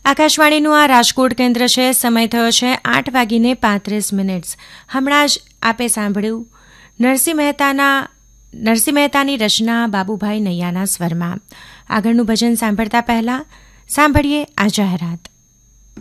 આકાશવાણીનું આ રાજકોટ કેન્દ્ર છે. સમય થયો છે 8:35. હમણાં જ આપે સાંભળ્યું નરસિંહ મહેતાની રચના બાબુભાઈ નૈયાના સ્વરમાં. આગળનું ભજન સાંભળતા પહેલા સાંભળીએ આ જાહેરાત.